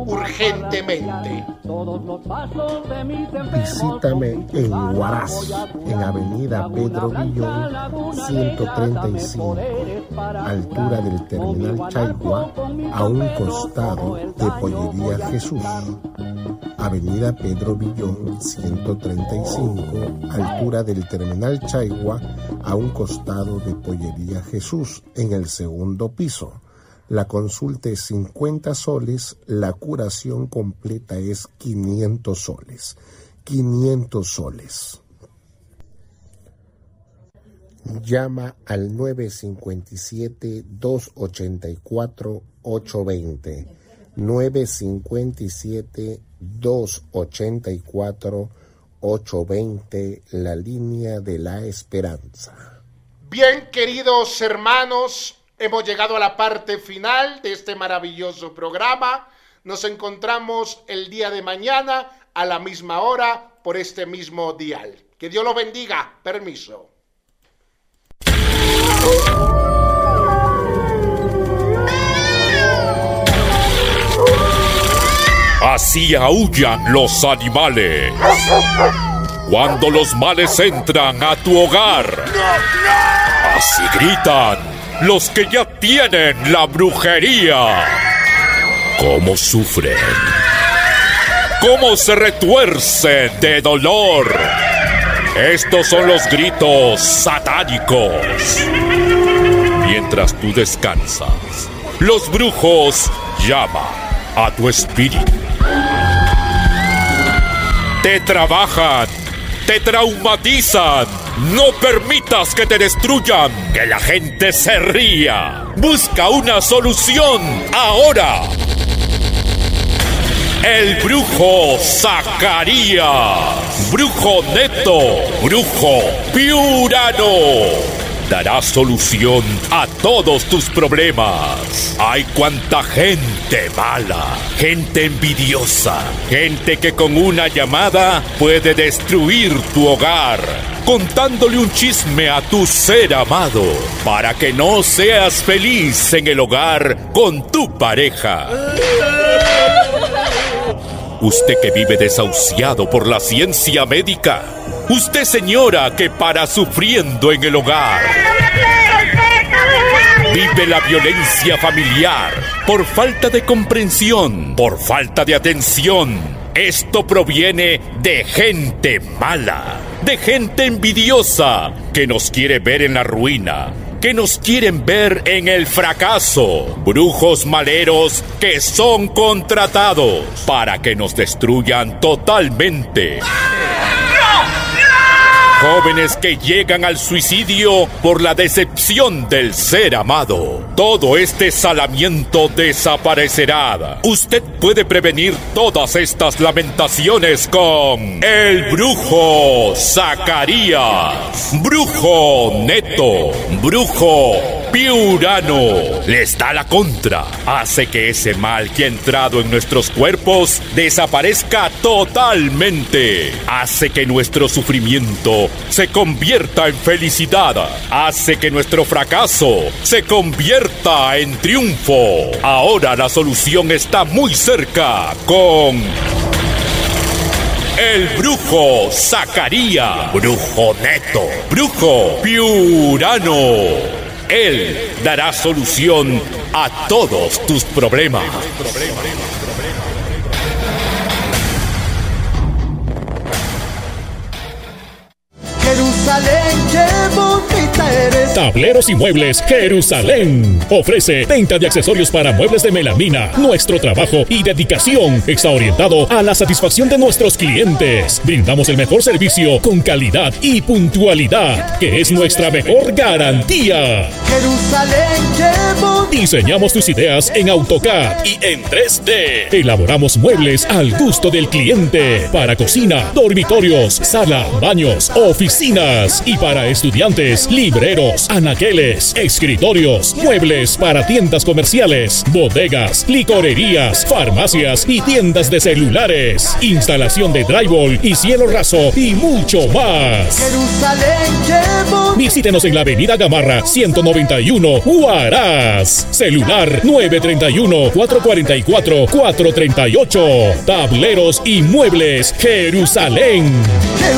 urgentemente. Visítame en Huaraz, en Avenida Pedro Villón, 135, altura del Terminal Chaigua, a un costado de Pollería Jesús. Avenida Pedro Villón, 135, altura del Terminal Chaigua, a un costado de Pollería Jesús, en el segundo piso. La consulta es 50 soles, la curación completa es 500 soles. 500 soles. Llama al 957-284-820. 957-284-820, la línea de la esperanza. Bien, queridos hermanos, hemos llegado a la parte final de este maravilloso programa. Nos encontramos el día de mañana a la misma hora por este mismo dial. Que Dios los bendiga. Permiso. Así aúllan los animales cuando los males entran a tu hogar. Así gritan los que ya tienen la brujería. Cómo sufren, cómo se retuercen de dolor. Estos son los gritos satánicos. Mientras tú descansas, los brujos llaman a tu espíritu. Te trabajan, te traumatizan. No permitas que te destruyan, que la gente se ría. Busca una solución ahora. El brujo Zacarías, brujo neto, brujo piurano, dará solución a todos tus problemas. Hay cuanta gente mala, gente envidiosa, gente que con una llamada puede destruir tu hogar, contándole un chisme a tu ser amado, para que no seas feliz en el hogar con tu pareja. Usted que vive desahuciado por la ciencia médica. Usted, señora, que para sufriendo en el hogar. Vive la violencia familiar por falta de comprensión, por falta de atención. Esto proviene de gente mala, de gente envidiosa, que nos quiere ver en la ruina, que nos quieren ver en el fracaso. Brujos maleros que son contratados para que nos destruyan totalmente. Jóvenes que llegan al suicidio por la decepción del ser amado. Todo este salamiento desaparecerá. Usted puede prevenir todas estas lamentaciones con el brujo Zacarías, brujo neto, brujo piurano. Les da la contra. Hace que ese mal que ha entrado en nuestros cuerpos desaparezca totalmente. Hace que nuestro sufrimiento se convierta en felicidad. Hace que nuestro fracaso se convierta en triunfo. Ahora la solución está muy cerca con el brujo Zacarías, brujo neto, brujo piurano. Él dará solución a todos tus problemas. Jerusalén, qué bonita eres. Tableros y Muebles Jerusalén ofrece venta de accesorios para muebles de melamina. Nuestro trabajo y dedicación está orientado a la satisfacción de nuestros clientes. Brindamos el mejor servicio con calidad y puntualidad, que es nuestra mejor garantía. Jerusalén, qué bonita. Diseñamos tus ideas en AutoCAD y en 3D. Elaboramos muebles al gusto del cliente para cocina, dormitorios, sala, baños, oficinas y para estudiantes, libreros, anaqueles, escritorios, muebles para tiendas comerciales, bodegas, licorerías, farmacias y tiendas de celulares, instalación de drywall y cielo raso y mucho más. Jerusalén, qué Visítenos en la avenida Gamarra 191, Huaraz. Celular 931-444-438. Tableros y muebles Jerusalén.